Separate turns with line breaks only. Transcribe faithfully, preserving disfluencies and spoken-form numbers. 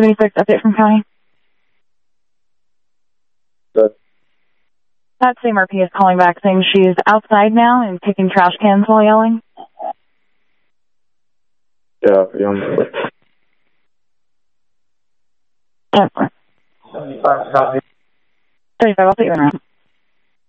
seventy-six, update from county.
Good.
That same R P is calling back saying she's outside now and kicking trash cans while yelling.
Yeah, young.
seventy-five, I'll take you in around.